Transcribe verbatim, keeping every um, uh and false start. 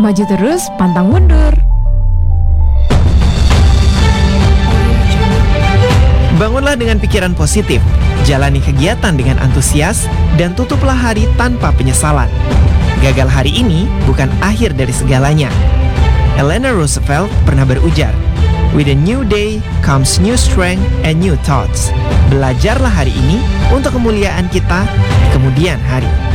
Maju terus, pantang mundur. Bangunlah dengan pikiran positif, jalani kegiatan dengan antusias, dan tutuplah hari tanpa penyesalan. Gagal hari ini bukan akhir dari segalanya. Eleanor Roosevelt pernah berujar, "With a new day comes new strength and new thoughts." Belajarlah hari ini untuk kemuliaan kita di kemudian hari.